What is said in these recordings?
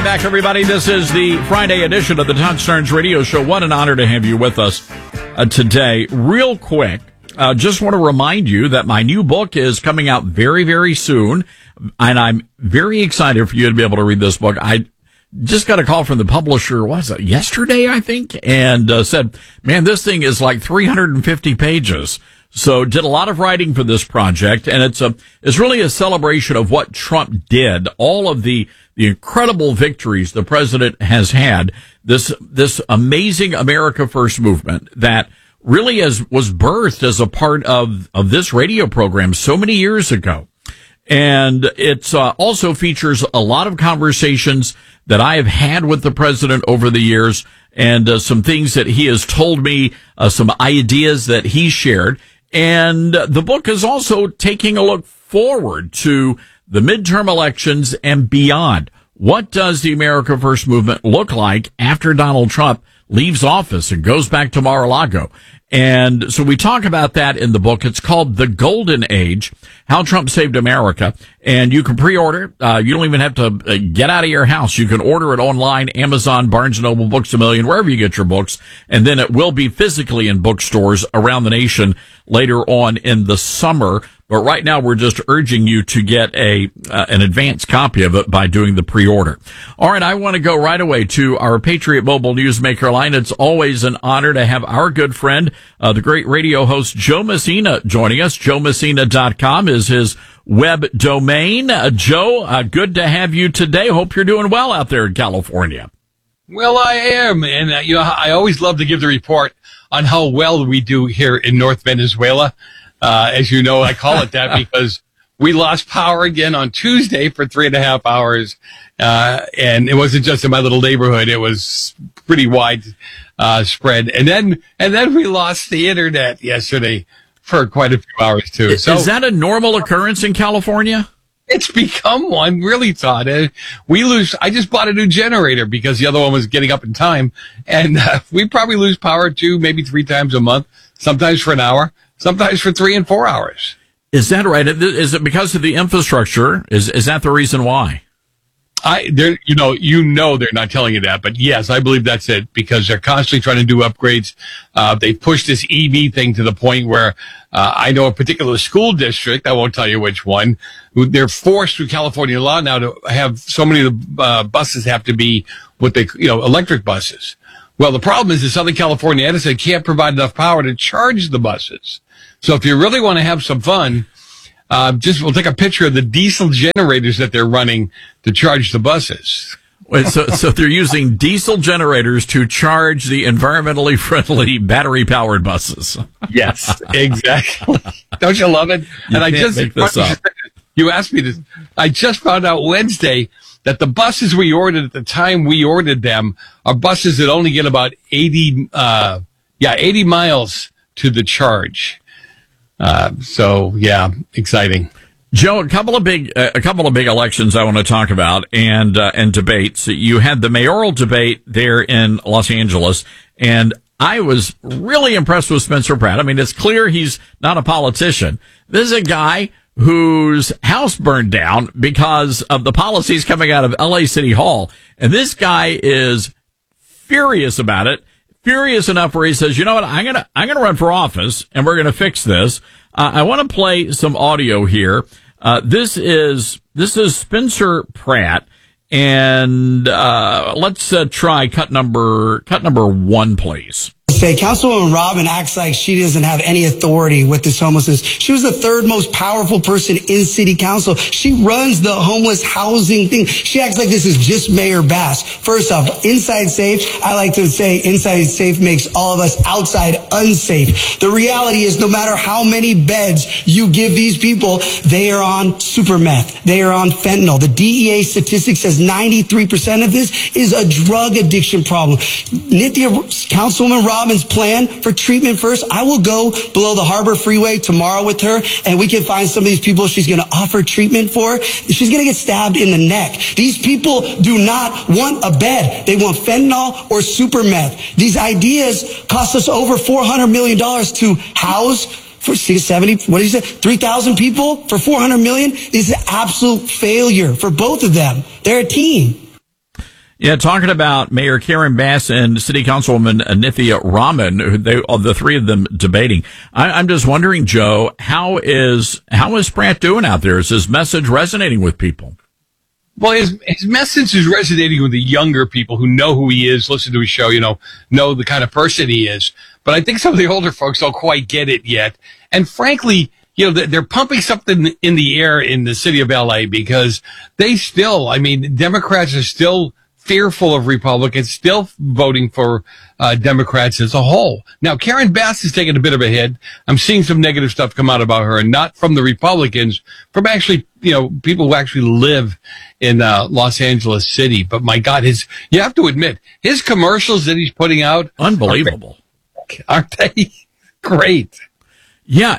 back, everybody. This is the Friday edition of the Todd Starnes Radio Show. What an honor to have you with us today. Real quick, just want to remind you that my new book is coming out very, very soon, and I'm very excited for you to be able to read this book. I just got a call from the publisher, what was it, yesterday, I think, and said, man, this thing is like 350 pages. So did a lot of writing for this project, and it's really a celebration of what Trump did, all of the incredible victories the president has had, this amazing America First movement that really was birthed as a part of this radio program so many years ago. And it's also features a lot of conversations that I have had with the president over the years, and some things that he has told me, some ideas that he shared. And the book is also taking a look forward to the midterm elections and beyond. What does the America First movement look like after Donald Trump leaves office and goes back to Mar-a-Lago? And so we talk about that in the book. It's called The Golden Age, How Trump Saved America. And you can pre-order. You don't even have to get out of your house. You can order it online, Amazon, Barnes & Noble, Books A Million, wherever you get your books. And then it will be physically in bookstores around the nation later on in the summer. But right now, we're just urging you to get an advanced copy of it by doing the pre-order. All right, I want to go right away to our Patriot Mobile Newsmaker line. It's always an honor to have our good friend, the great radio host Joe Messina, joining us. JoeMessina.com is his web domain. Joe, good to have you today. Hope you're doing well out there in California. Well, I am, and I always love to give the report on how well we do here in North Venezuela. As you know, I call it that because we lost power again on Tuesday for 3.5 hours. And it wasn't just in my little neighborhood. It was pretty wide, spread. And then we lost the internet yesterday for quite a few hours too. Is that a normal occurrence in California? It's become one, really, Todd. I just bought a new generator because the other one was getting up in time. And we probably lose power 2, maybe 3 times a month, sometimes for an hour, sometimes for 3 and 4 hours. Is that right? Is it because of the infrastructure? Is that the reason why? They're not telling you that, but yes, I believe that's it because they're constantly trying to do upgrades. They pushed this EV thing to the point where, I know a particular school district, I won't tell you which one, they're forced through California law now to have so many of the buses have to be electric buses. Well, the problem is in Southern California, Edison can't provide enough power to charge the buses. So if you really want to have some fun, we'll take a picture of the diesel generators that they're running to charge the buses. Wait, so they're using diesel generators to charge the environmentally friendly battery-powered buses. Yes, exactly. Don't you love it? You asked me this. I just found out Wednesday that the buses we ordered at the time we ordered them are buses that only get about 80 miles to the charge. Exciting. Joe, a couple of big elections I want to talk about and debates. You had the mayoral debate there in Los Angeles, and I was really impressed with Spencer Pratt. I mean, it's clear he's not a politician. This is a guy whose house burned down because of the policies coming out of LA City Hall. And this guy is furious about it. Furious enough where he says, you know what, I'm gonna run for office and we're gonna fix this. I want to play some audio here. This is Spencer Pratt, and let's try cut number 1, please. Say Councilwoman Robin acts like she doesn't have any authority with this homelessness. She was the 3rd most powerful person in city council. She runs the homeless housing thing. She acts like this is just Mayor Bass. First off, inside safe, I like to say inside safe makes all of us outside unsafe. The reality is no matter how many beds you give these people, they are on super meth. They are on fentanyl. The DEA statistic says 93% of this is a drug addiction problem. Councilwoman Robin's plan for treatment first. I will go below the Harbor Freeway tomorrow with her, and we can find some of these people she's going to offer treatment for. She's going to get stabbed in the neck. These people do not want a bed. They want fentanyl or super meth. These ideas cost us over $400 million to house for 70, what did you say? 3,000 people for $400 million? This is an absolute failure for both of them. They're a team. Yeah, talking about Mayor Karen Bass and City Councilwoman Nithya Raman, the three of them debating. I'm just wondering, Joe, how is Pratt doing out there? Is his message resonating with people? Well, his message is resonating with the younger people who know who he is, listen to his show, know the kind of person he is. But I think some of the older folks don't quite get it yet. And frankly, they're pumping something in the air in the city of LA because Democrats are still fearful of Republicans, still voting for Democrats as a whole. Now, Karen Bass is taking a bit of a hit. I'm seeing some negative stuff come out about her, and not from the Republicans, from actually, people who actually live in Los Angeles City. But my God, you have to admit, his commercials that he's putting out, unbelievable, aren't they? Great. Yeah,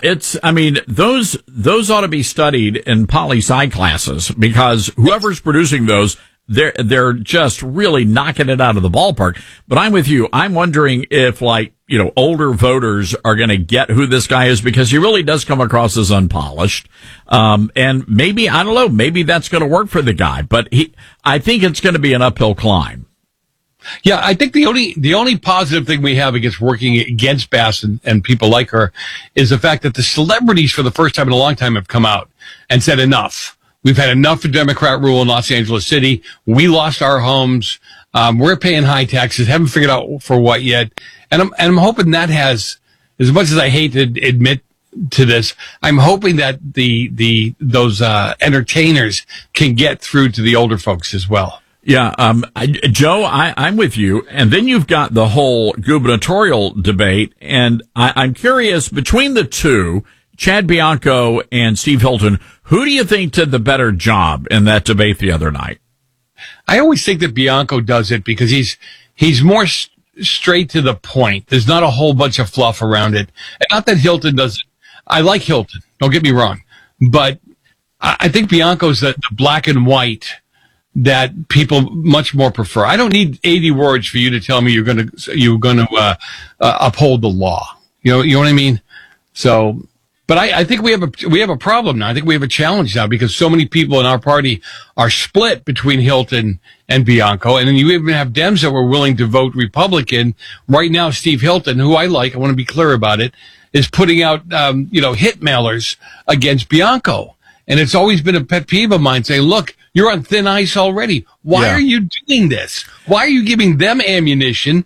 those ought to be studied in poli-sci classes, because whoever's producing those, they're just really knocking it out of the ballpark. But I'm with you. I'm wondering if, older voters are going to get who this guy is, because he really does come across as unpolished. And maybe, I don't know, maybe that's going to work for the guy, but I think it's going to be an uphill climb. Yeah, I think the only positive thing we have against working against Bass and people like her is the fact that the celebrities, for the first time in a long time, have come out and said enough. We've had enough of Democrat rule in Los Angeles City. We lost our homes. We're paying high taxes. Haven't figured out for what yet. And I'm hoping that has, as much as I hate to admit to this, I'm hoping that those entertainers can get through to the older folks as well. Yeah, Joe, I'm with you. And then you've got the whole gubernatorial debate. And I'm curious, between the two, Chad Bianco and Steve Hilton, who do you think did the better job in that debate the other night? I always think that Bianco does it because he's more straight to the point. There's not a whole bunch of fluff around it. And not that Hilton doesn't. I like Hilton. Don't get me wrong. But I think Bianco's the black and white that people much more prefer. I don't need 80 words for you to tell me you're going to uphold the law. You know what I mean? So, but I think we have a problem now. I think we have a challenge now because so many people in our party are split between Hilton and Bianco. And then you even have Dems that were willing to vote Republican. Right now, Steve Hilton, who I like, I want to be clear about it, is putting out, hit mailers against Bianco. And it's always been a pet peeve of mine saying, look, you're on thin ice already. Why are you doing this? Why are you giving them ammunition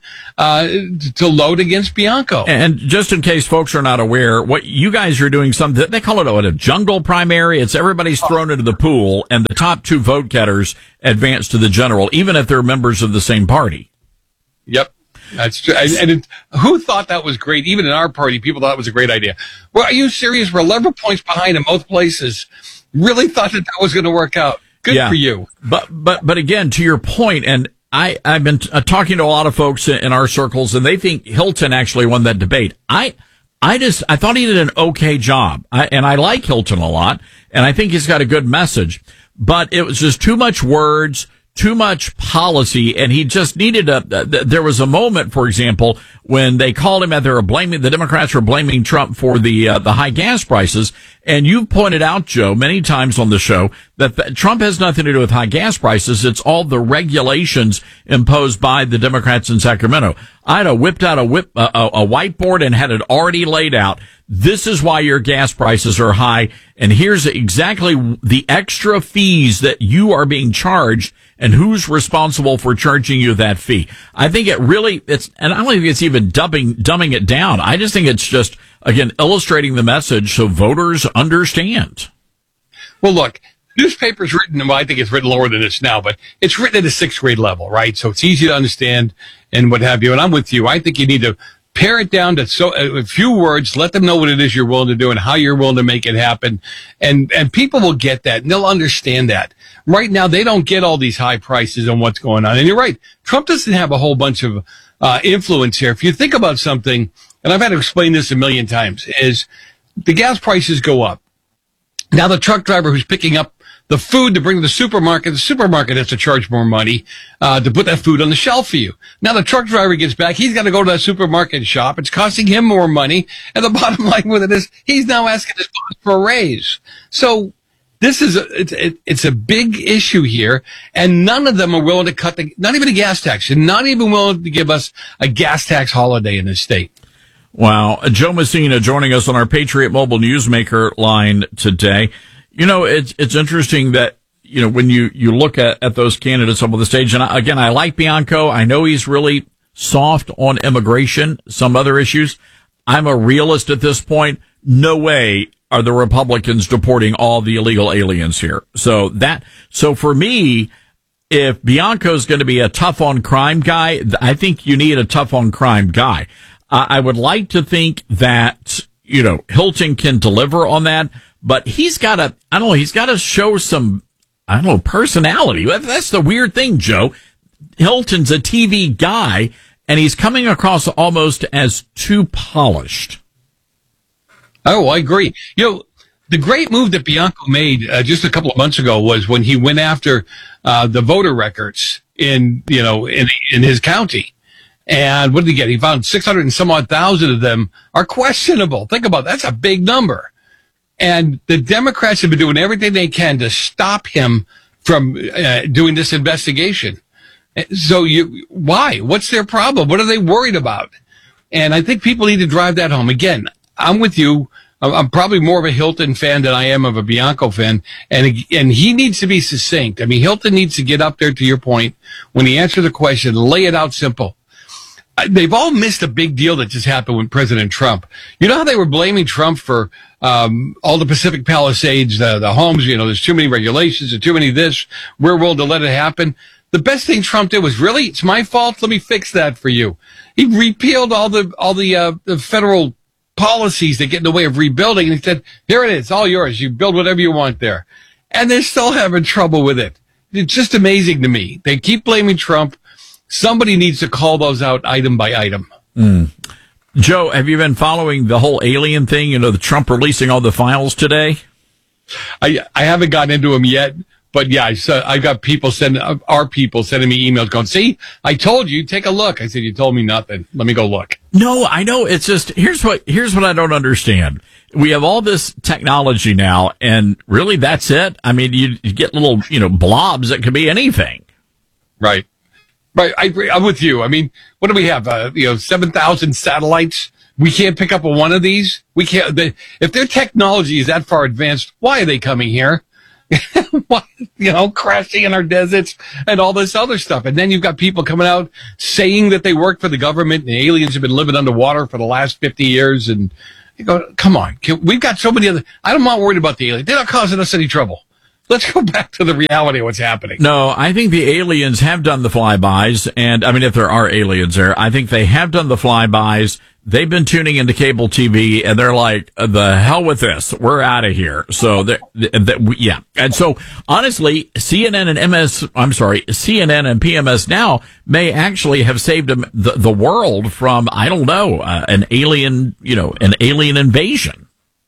to load against Bianco? And just in case folks are not aware, what you guys are doing, they call it a jungle primary. It's everybody's thrown into the pool, and the top two vote getters advance to the general, even if they're members of the same party. Yep. That's true. And who thought that was great? Even in our party, people thought it was a great idea. Well, are you serious? We're 11 points behind in both places. Really thought that was going to work out. Good for you. But again, to your point, and I've been talking to a lot of folks in our circles, and they think Hilton actually won that debate. I thought he did an okay job. And I like Hilton a lot, and I think he's got a good message, but it was just too much words, too much policy, and he just needed there was a moment, for example, when they called him the Democrats were blaming Trump for the high gas prices. And you've pointed out, Joe, many times on the show that Trump has nothing to do with high gas prices. It's all the regulations imposed by the Democrats in Sacramento. I'd have whipped out a whiteboard and had it already laid out. This is why your gas prices are high. And here's exactly the extra fees that you are being charged and who's responsible for charging you that fee. I think and I don't think it's even dumbing it down. I just think it's just, again, illustrating the message so voters understand. Well, look, newspaper's written, well, I think it's written lower than this now, but it's written at a 6th grade level, right? So it's easy to understand and what have you. And I'm with you. I think you need to pare it down to a few words, let them know what it is you're willing to do and how you're willing to make it happen. And people will get that and they'll understand that. Right now, they don't get all these high prices and what's going on. And you're right. Trump doesn't have a whole bunch of influence here. If you think about something, and I've had to explain this a million times, is the gas prices go up. Now the truck driver who's picking up the food to bring to the supermarket has to charge more money to put that food on the shelf for you. Now the truck driver gets back, he's got to go to that supermarket and shop. It's costing him more money. And the bottom line with it is he's now asking his boss for a raise. So It's a big issue here, and none of them are willing to cut not even a gas tax, and not even willing to give us a gas tax holiday in this state. Wow. Joe Messina joining us on our Patriot Mobile Newsmaker line today. You know, it's interesting that, you know, when you look at those candidates up on the stage, and again, I like Bianco. I know he's really soft on immigration, some other issues. I'm a realist at this point. No way are the Republicans deporting all the illegal aliens here. So for me, if Bianco's going to be a tough on crime guy, I think you need a tough on crime guy. I would like to think that, you know, Hilton can deliver on that, but he's got to show some, personality. That's the weird thing, Joe. Hilton's a TV guy, and he's coming across almost as too polished. Oh, I agree. You know, the great move that Bianco made just a couple of months ago was when he went after the voter records in his county. And what did he get? He found 600 and some odd thousand of them are questionable. Think about that. That's a big number. And the Democrats have been doing everything they can to stop him from doing this investigation. So why? What's their problem? What are they worried about? And I think people need to drive that home. Again, I'm with you. I'm probably more of a Hilton fan than I am of a Bianco fan. And he needs to be succinct. I mean, Hilton needs to get up there, to your point, when he answers the question, lay it out simple. They've all missed a big deal that just happened with President Trump. You know how they were blaming Trump for all the Pacific Palisades, the homes, you know, there's too many regulations, there's too many this, we're willing to let it happen. The best thing Trump did was, really, it's my fault, let me fix that for you. He repealed all the federal policies that get in the way of rebuilding, and he said, here it is, all yours, you build whatever you want there. And they're still having trouble with it. It's just amazing to me. They keep blaming Trump. Somebody needs to call those out item by item. Joe, have you been following the whole alien thing? You know, the Trump releasing all the files today? I haven't gotten into them yet, but yeah, I got our people sending me emails going, see, I told you, take a look. I said, you told me nothing. Let me go look. No, I know. It's just, here's what I don't understand. We have all this technology now, and really that's it. I mean, you get little, blobs that could be anything. Right. Right, I agree. I'm with you. I mean, what do we have? 7,000 satellites. We can't pick up one of these. We can't. If their technology is that far advanced, why are they coming here? Why, crashing in our deserts and all this other stuff? And then you've got people coming out saying that they work for the government, and the aliens have been living underwater for the last 50 years. And you go, come on, we've got so many other. I'm not worried about the aliens. They're not causing us any trouble. Let's go back to the reality of what's happening. No, I think the aliens have done the flybys, and I mean, if there are aliens there, I think they have done the flybys. They've been tuning into cable TV, and they're like, the hell with this. We're out of here. So, yeah. And so, honestly, CNN and PMS Now may actually have saved the world from, I don't know, an alien invasion.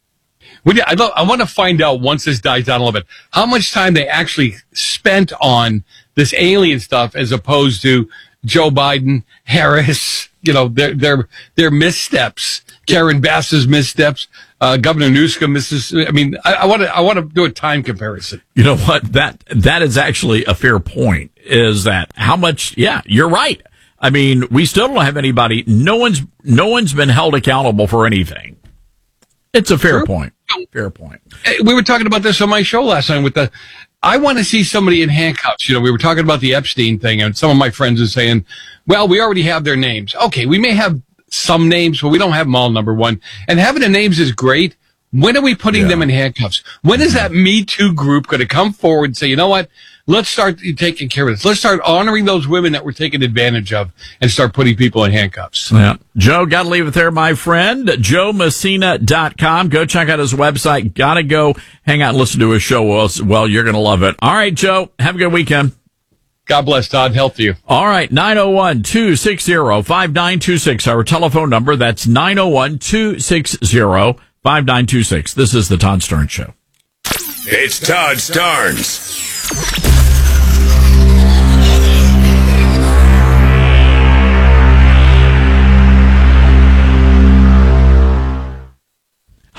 I want to find out, once this dies down a little bit, how much time they actually spent on this alien stuff as opposed to Joe Biden, Harris, their missteps, Karen Bass's missteps, Governor Newsom misses. I mean, I want to do a time comparison. You know what? That is actually a fair point. Is that how much? Yeah, you're right. I mean, we still don't have anybody. No one's been held accountable for anything. It's a fair point. Fair point. We were talking about this on my show last night I want to see somebody in handcuffs. We were talking about the Epstein thing, and some of my friends are saying, well, we already have their names. Okay, we may have some names, but we don't have them all, number one. And having the names is great. When are we putting them in handcuffs? When is that Me Too group going to come forward and say, you know what? Let's start taking care of this. Let's start honoring those women that were taken advantage of and start putting people in handcuffs. Yeah. Joe, got to leave it there, my friend. JoeMessina.com. Go check out his website. Got to go hang out and listen to his show. Well, you're going to love it. All right, Joe. Have a good weekend. God bless, Todd. Health to you. All right. 901-260-5926. Our telephone number. That's 901-260-5926. This is the Todd Starnes Show. It's Todd Starnes.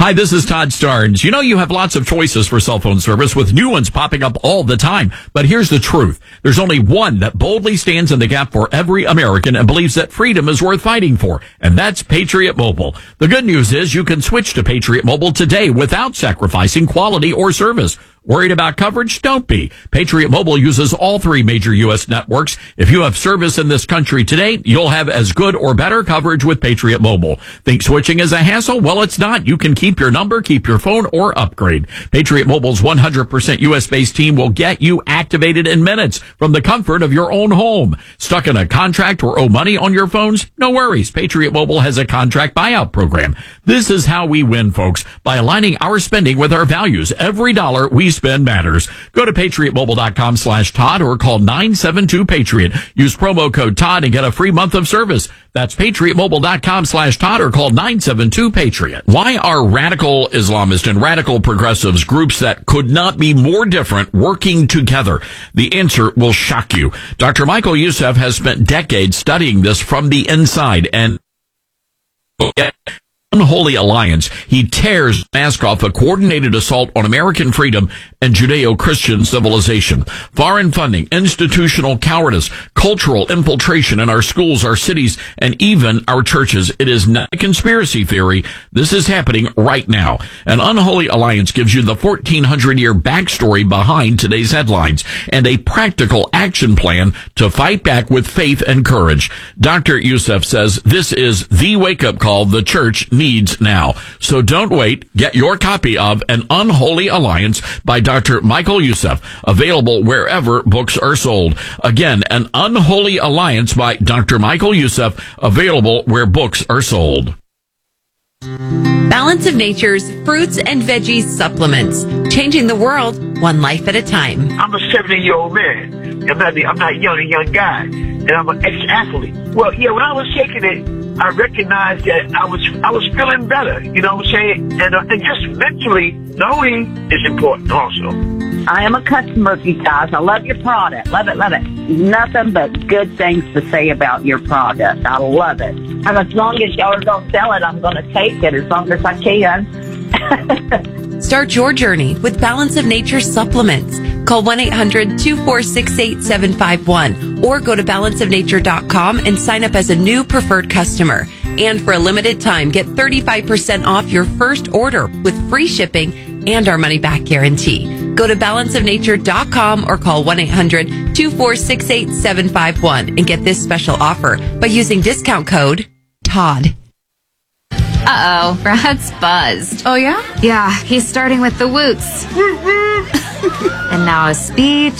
Hi, this is Todd Starnes. You know, you have lots of choices for cell phone service with new ones popping up all the time. But here's the truth. There's only one that boldly stands in the gap for every American and believes that freedom is worth fighting for. And that's Patriot Mobile. The good news is you can switch to Patriot Mobile today without sacrificing quality or service. Worried about coverage? Don't be. Patriot Mobile uses all three major U.S. networks. If you have service in this country today, you'll have as good or better coverage with Patriot Mobile. Think switching is a hassle? Well, it's not. You can keep your number, keep your phone, or upgrade. Patriot Mobile's 100% U.S.-based team will get you activated in minutes from the comfort of your own home. Stuck in a contract or owe money on your phones? No worries. Patriot Mobile has a contract buyout program. This is how we win, folks, by aligning our spending with our values. Every dollar we spend matters. Go to patriotmobile.com/Todd or call 972-PATRIOT. Use promo code Todd and get a free month of service. That's patriotmobile.com/Todd or call 972-PATRIOT. Why are radical Islamists and radical progressives, groups that could not be more different, working together? The answer will shock you. Dr. Michael Youssef has spent decades studying this from the inside, and Unholy Alliance, he tears mask off a coordinated assault on American freedom and Judeo-Christian civilization. Foreign funding, institutional cowardice, cultural infiltration in our schools, our cities, and even our churches. It is not a conspiracy theory. This is happening right now. An Unholy Alliance gives you the 1,400-year backstory behind today's headlines and a practical action plan to fight back with faith and courage. Dr. Youssef says this is the wake-up call the church needs now. So don't wait. Get your copy of An Unholy Alliance by Dr. Michael Youssef, available wherever books are sold. Again, An Unholy Alliance by Dr. Michael Youssef, available where books are sold. Balance of Nature's fruits and veggies supplements, changing the world one life at a time. I'm a 70-year-old man. I'm not a young guy, and I'm an ex-athlete. Well, yeah, when I was taking it, I recognized that I was feeling better. You know what I'm saying? And just mentally, knowing is important also. I am a customer of you guys. I love your product. Love it, love it. Nothing but good things to say about your product. I love it. And as long as y'all are going to sell it, I'm going to take it as long as I can. Start your journey with Balance of Nature supplements. Call 1-800-246-8751 or go to balanceofnature.com and sign up as a new preferred customer. And for a limited time, get 35% off your first order with free shipping and our money-back guarantee. Go to balanceofnature.com or call 1-800-246-8751 and get this special offer by using discount code TODD. Uh-oh, Brad's buzzed. Oh, yeah? Yeah, he's starting with the woots. And now a speech.